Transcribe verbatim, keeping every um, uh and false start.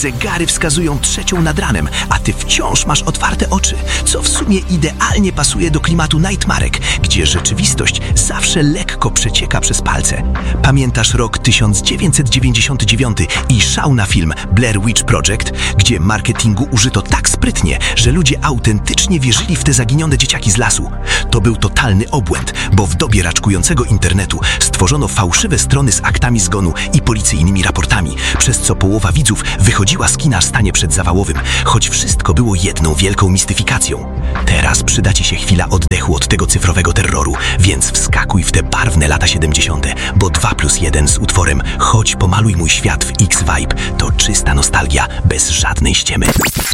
Zegary wskazują trzecią nad ranem, a ty wciąż masz otwarte oczy, co w sumie idealnie pasuje do klimatu Nightmarek, gdzie rzeczywistość zawsze lekko przecieka przez palce. Pamiętasz rok tysiąc dziewięćset dziewięćdziesiąty dziewiąty i szał na film Blair Witch Project, gdzie marketingu użyto tak sprytnie, że ludzie autentycznie wierzyli w te zaginione dzieciaki z lasu. To był totalny obłęd, bo w dobie raczkującego internetu stworzono fałszywe strony z aktami zgonu i policyjnymi raportami, przez co połowa widzów wychodziła z kina w stanie przedzawałowym, choć wszystko było jedną wielką mistyfikacją. Teraz przyda ci się chwila oddechu od tego cyfrowego terroru, więc wskakuj w te barwne lata siedemdziesiąte, bo dwa plus jeden z utworem Chodź pomaluj mój świat w X-Vibe to czysta nostalgia bez żadnej ściemy.